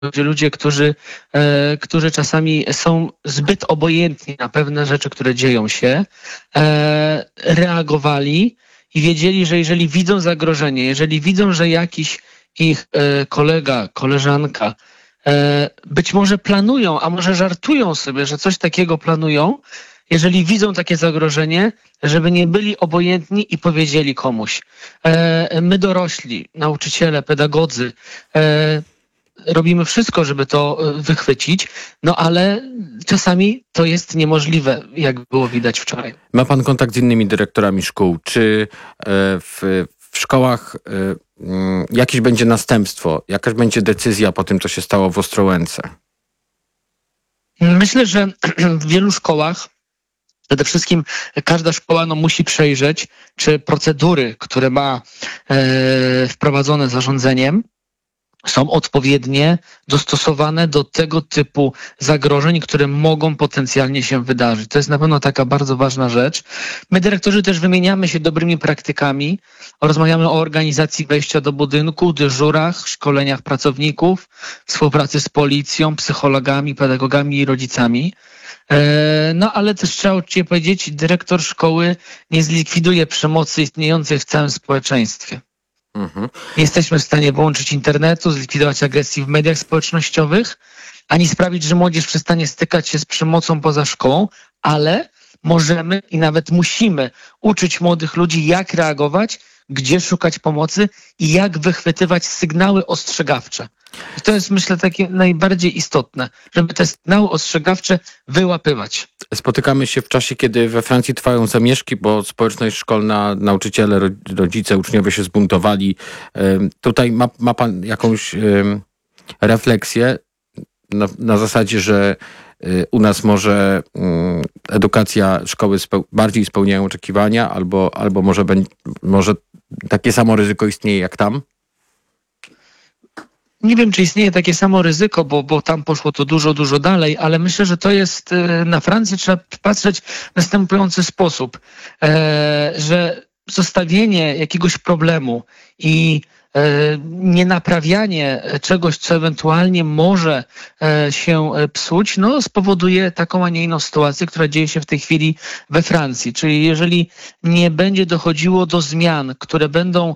ludzie, którzy czasami są zbyt obojętni na pewne rzeczy, które dzieją się, reagowali i wiedzieli, że jeżeli widzą zagrożenie, jeżeli widzą, że jakiś ich kolega, koleżanka być może planują, a może żartują sobie, że coś takiego planują, jeżeli widzą takie zagrożenie, żeby nie byli obojętni i powiedzieli komuś. My dorośli, nauczyciele, pedagodzy, robimy wszystko, żeby to wychwycić, no ale czasami to jest niemożliwe, jak było widać wczoraj. Ma pan kontakt z innymi dyrektorami szkół? Czy w szkołach jakieś będzie następstwo? Jakaś będzie decyzja po tym, co się stało w Ostrołęce? Myślę, że w wielu szkołach przede wszystkim każda szkoła musi przejrzeć, czy procedury, które ma wprowadzone zarządzeniem, są odpowiednie, dostosowane do tego typu zagrożeń, które mogą potencjalnie się wydarzyć. To jest na pewno taka bardzo ważna rzecz. My, dyrektorzy, też wymieniamy się dobrymi praktykami, rozmawiamy o organizacji wejścia do budynku, dyżurach, szkoleniach pracowników, współpracy z policją, psychologami, pedagogami i rodzicami. No ale też trzeba uczciwie powiedzieć, dyrektor szkoły nie zlikwiduje przemocy istniejącej w całym społeczeństwie. Nie jesteśmy w stanie wyłączyć internetu, zlikwidować agresji w mediach społecznościowych, ani sprawić, że młodzież przestanie stykać się z przemocą poza szkołą, ale możemy i nawet musimy uczyć młodych ludzi, jak reagować, gdzie szukać pomocy i jak wychwytywać sygnały ostrzegawcze. I to jest, myślę, takie najbardziej istotne, żeby te sygnały ostrzegawcze wyłapywać. Spotykamy się w czasie, kiedy we Francji trwają zamieszki, bo społeczność szkolna, nauczyciele, rodzice, uczniowie się zbuntowali. Tutaj ma pan jakąś refleksję na zasadzie, że u nas może edukacja, szkoły bardziej spełniają oczekiwania, albo może takie samo ryzyko istnieje jak tam? Nie wiem, czy istnieje takie samo ryzyko, bo tam poszło to dużo dalej, ale myślę, że to jest, na Francję trzeba patrzeć w następujący sposób, że zostawienie jakiegoś problemu i nie naprawianie czegoś, co ewentualnie może się psuć, spowoduje taką, a nie inną sytuację, która dzieje się w tej chwili we Francji. Czyli jeżeli nie będzie dochodziło do zmian, które będą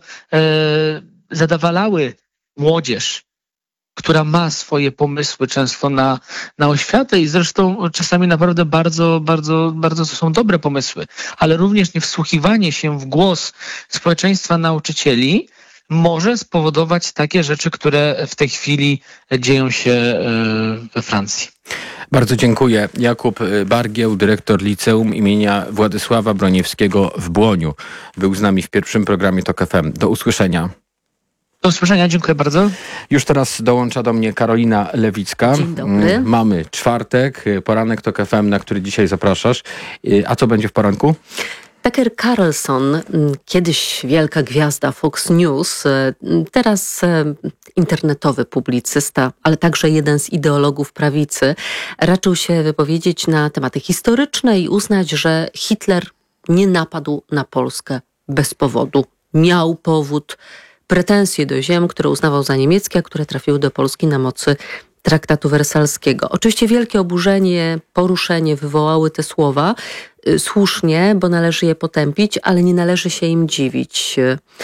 zadawalały młodzież, która ma swoje pomysły często na oświatę i zresztą czasami naprawdę bardzo to są dobre pomysły, ale również niewsłuchiwanie się w głos społeczeństwa nauczycieli może spowodować takie rzeczy, które w tej chwili dzieją się we Francji. Bardzo dziękuję. Jakub Bargieł, dyrektor Liceum imienia Władysława Broniewskiego w Błoniu. Był z nami w pierwszym programie TOK FM. Do usłyszenia. Do usłyszenia, dziękuję bardzo. Już teraz dołącza do mnie Karolina Lewicka. Dzień dobry. Mamy czwartek, poranek TOK FM, na który dzisiaj zapraszasz. A co będzie w poranku? Tucker Carlson, kiedyś wielka gwiazda Fox News, teraz internetowy publicysta, ale także jeden z ideologów prawicy, raczył się wypowiedzieć na tematy historyczne i uznać, że Hitler nie napadł na Polskę bez powodu. Miał powód, pretensje do ziem, które uznawał za niemieckie, a które trafiły do Polski na mocy traktatu wersalskiego. Oczywiście wielkie oburzenie, poruszenie wywołały te słowa. Słusznie, bo należy je potępić, ale nie należy się im dziwić,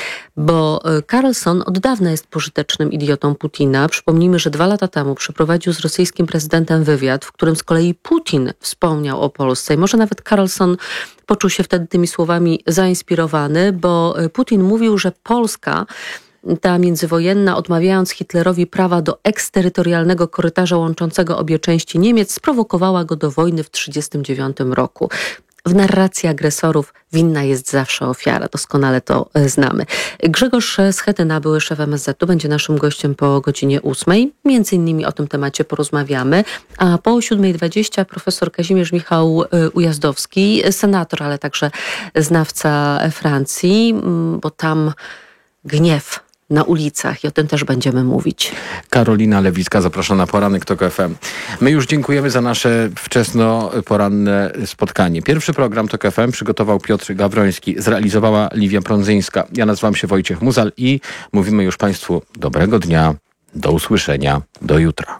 bo Carlson od dawna jest pożytecznym idiotą Putina. Przypomnijmy, że 2 lata temu przeprowadził z rosyjskim prezydentem wywiad, w którym z kolei Putin wspomniał o Polsce i może nawet Carlson poczuł się wtedy tymi słowami zainspirowany, bo Putin mówił, że Polska, ta międzywojenna, odmawiając Hitlerowi prawa do eksterytorialnego korytarza łączącego obie części Niemiec, sprowokowała go do wojny w 1939 roku. W narracji agresorów winna jest zawsze ofiara. Doskonale to znamy. Grzegorz Schetyna, były szef MSZ-u, będzie naszym gościem po godzinie 8. Między innymi o tym temacie porozmawiamy. A po 7:20 profesor Kazimierz Michał Ujazdowski, senator, ale także znawca Francji, bo tam gniew na ulicach i o tym też będziemy mówić. Karolina Lewicka, zapraszam na poranek TOK FM. My już dziękujemy za nasze wczesno-poranne spotkanie. Pierwszy program TOK FM przygotował Piotr Gawroński, zrealizowała Liwia Prądzyńska. Ja nazywam się Wojciech Muzal i mówimy już Państwu dobrego dnia. Do usłyszenia, do jutra.